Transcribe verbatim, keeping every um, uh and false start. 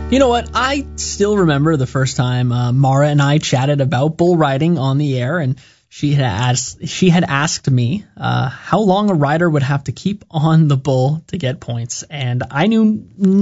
You know what? I still remember the first time uh, Mara and I chatted about bull riding on the air, and she had asked she had asked me uh, how long a rider would have to keep on the bull to get points, and I knew